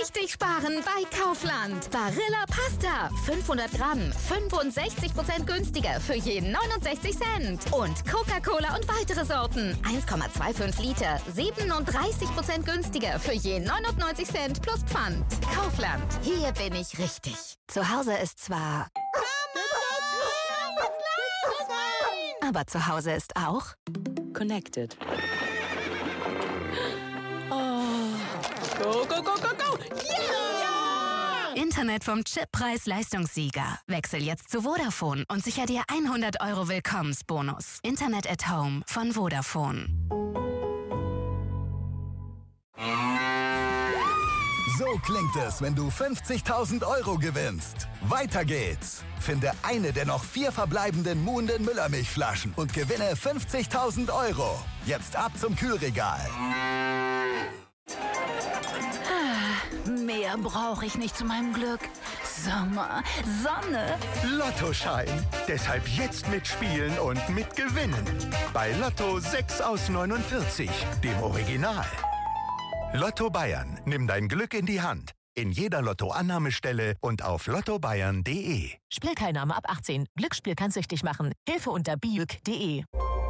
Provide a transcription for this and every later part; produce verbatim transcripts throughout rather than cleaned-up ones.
richtig sparen bei Kaufland. Barilla Pasta, fünfhundert Gramm, fünfundsechzig Prozent günstiger für je neunundsechzig Cent. Und Coca-Cola und weitere Sorten, eins Komma fünfundzwanzig Liter, siebenunddreißig Prozent günstiger für je neunundneunzig Cent plus Pfand. Kaufland, hier bin ich richtig. Zu Hause ist zwar... Aber zu Hause ist auch... Connected. Oh. Go, go, go, go, go! Yeah! Internet vom Chippreis-Leistungssieger. Wechsel jetzt zu Vodafone und sicher dir hundert Euro Willkommensbonus. Internet at Home von Vodafone. So klingt es, wenn du fünfzigtausend Euro gewinnst. Weiter geht's. Finde eine der noch vier verbleibenden Muhnden Müllermilchflaschen und gewinne fünfzigtausend Euro. Jetzt ab zum Kühlregal. Ah, mehr brauche ich nicht zu meinem Glück. Sommer, Sonne. Lottoschein. Deshalb jetzt mitspielen und mitgewinnen. Bei Lotto sechs aus neunundvierzig, dem Original. Lotto Bayern. Nimm dein Glück in die Hand. In jeder Lotto-Annahmestelle und auf lotto bayern punkt de. Spielteilnahme ab achtzehn. Glücksspiel kann süchtig machen. Hilfe unter biüg punkt de.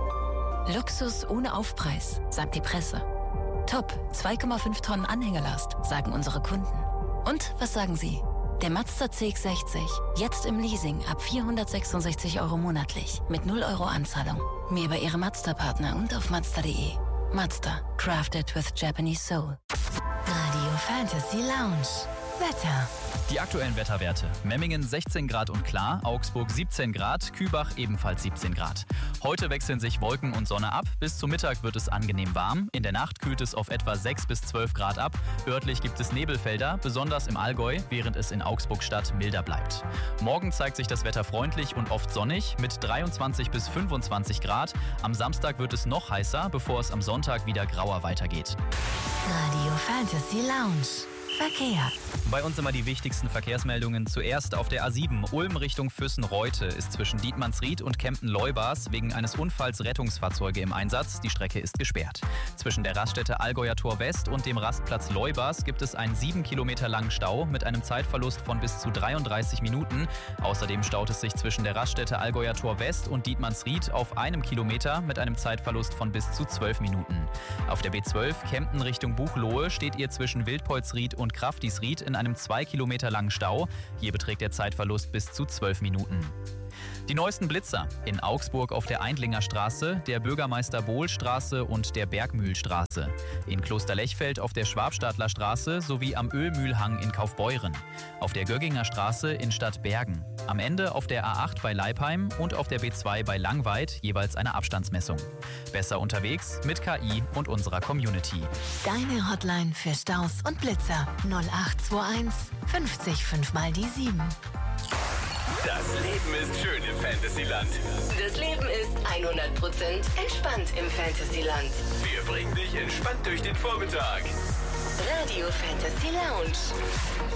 Luxus ohne Aufpreis, sagt die Presse. Top, zwei Komma fünf Tonnen Anhängerlast, sagen unsere Kunden. Und was sagen Sie? Der Mazda C X sechzig, jetzt im Leasing ab vierhundertsechsundsechzig Euro monatlich, mit null Euro Anzahlung. Mehr bei Ihrem Mazda-Partner und auf mazda punkt de. Mazda, crafted with Japanese soul. Radio Fantasy Lounge. Wetter. Die aktuellen Wetterwerte. Memmingen sechzehn Grad und klar, Augsburg siebzehn Grad, Kübach ebenfalls siebzehn Grad. Heute wechseln sich Wolken und Sonne ab. Bis zum Mittag wird es angenehm warm. In der Nacht kühlt es auf etwa sechs bis zwölf Grad ab. Örtlich gibt es Nebelfelder, besonders im Allgäu, während es in Augsburg-Stadt milder bleibt. Morgen zeigt sich das Wetter freundlich und oft sonnig mit dreiundzwanzig bis fünfundzwanzig Grad. Am Samstag wird es noch heißer, bevor es am Sonntag wieder grauer weitergeht. Radio Fantasy Lounge. Verkehr. Bei uns immer die wichtigsten Verkehrsmeldungen. Zuerst auf der A sieben Ulm Richtung Füssen-Reute ist zwischen Dietmannsried und Kempten-Leubars wegen eines Unfalls Rettungsfahrzeuge im Einsatz. Die Strecke ist gesperrt. Zwischen der Raststätte Allgäuer Tor West und dem Rastplatz Leubars gibt es einen sieben Kilometer langen Stau mit einem Zeitverlust von bis zu dreiunddreißig Minuten. Außerdem staut es sich zwischen der Raststätte Allgäuer Tor West und Dietmannsried auf einem Kilometer mit einem Zeitverlust von bis zu zwölf Minuten. Auf der B zwölf Kempten Richtung Buchloe steht ihr zwischen Wildpolsried und Kraftisried in einem zwei Kilometer langen Stau. Hier beträgt der Zeitverlust bis zu zwölf Minuten. Die neuesten Blitzer in Augsburg auf der Eindlinger Straße, der Bürgermeister-Bohl-Straße und der Bergmühlstraße. In Klosterlechfeld auf der Schwabstadler Straße sowie am Ölmühlhang in Kaufbeuren. Auf der Gögginger Straße in Stadtbergen. Am Ende auf der A acht bei Leipheim und auf der B zwei bei Langweid jeweils eine Abstandsmessung. Besser unterwegs mit K I und unserer Community. Deine Hotline für Staus und Blitzer. null acht zwei eins fünfzig fünf mal die sieben. Das Leben ist schön im Fantasyland. Das Leben ist hundert Prozent entspannt im Fantasyland. Wir bringen dich entspannt durch den Vormittag. Radio Fantasy Lounge.